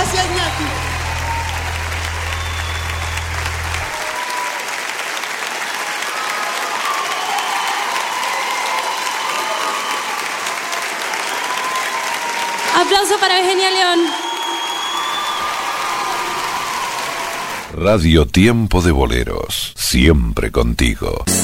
Gracias, Iñaki. Aplauso para Eugenia León. Radio Tiempo de Boleros, siempre contigo.